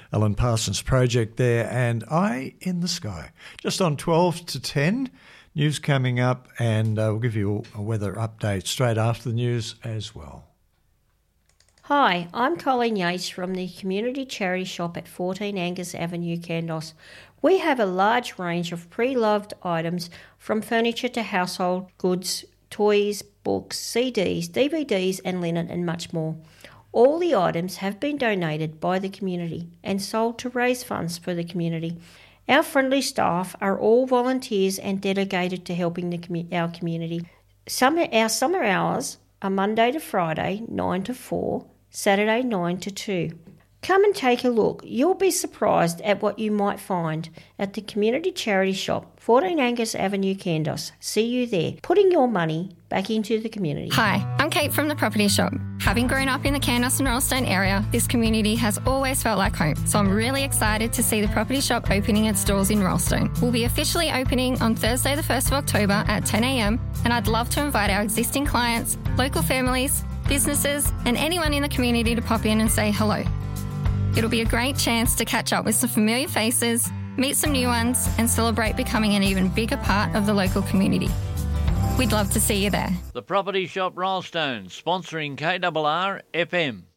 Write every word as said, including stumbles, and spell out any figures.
Alan Parsons project there, and Eye in the Sky. Just on twelve to ten, news coming up, and uh, we'll give you a weather update straight after the news as well. Hi, I'm Colleen Yates from the Community Charity Shop at fourteen Angus Avenue, Kandos. We have a large range of pre-loved items from furniture to household goods, toys, books, C Ds, D V Ds and linen and much more. All the items have been donated by the community and sold to raise funds for the community. Our friendly staff are all volunteers and dedicated to helping the commu- our community. Summer, our summer hours are Monday to Friday, nine to four, Saturday nine to two. Come and take a look. You'll be surprised at what you might find at the Community Charity Shop, fourteen Angus Avenue, Kandos. See you there, putting your money back into the community. Hi, I'm Kate from the Property Shop. Having grown up in the Kandos and Rollstone area, this community has always felt like home, so I'm really excited to see the Property Shop opening its doors in Rollstone. We'll be officially opening on Thursday the first of October at ten a m, and I'd love to invite our existing clients, local families, businesses and anyone in the community to pop in and say hello. It'll be a great chance to catch up with some familiar faces, meet some new ones and celebrate becoming an even bigger part of the local community. We'd love to see you there. The Property Shop Rollstone, sponsoring K R R F M.